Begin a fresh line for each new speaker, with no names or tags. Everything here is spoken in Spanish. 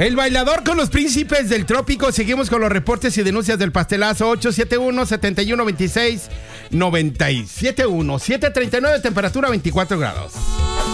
El bailador con los príncipes del trópico. Seguimos con los reportes y denuncias del pastelazo. 871-7126-971. 739, temperatura 24 grados.